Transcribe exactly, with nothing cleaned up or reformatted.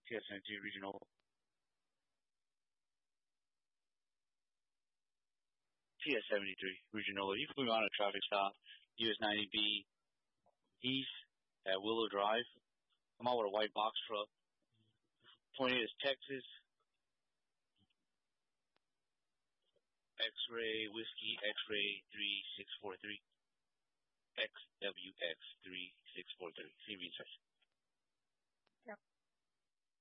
T S seventy-three Regional. T S seventy-three Regional. You can put me on a traffic stop. U S ninety B East at Willow Drive. I'm out with a white box truck. Point is Texas. X-ray Whiskey X-ray three six four three. X W X three six four three. C V section.